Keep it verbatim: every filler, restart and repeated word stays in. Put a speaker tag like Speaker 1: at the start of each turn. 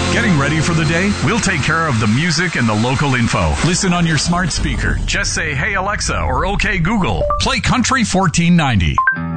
Speaker 1: Getting ready for the day? We'll take care of the music and the local info. Listen on your smart speaker. Just say, "Hey Alexa," or "Okay Google, play Country fourteen ninety."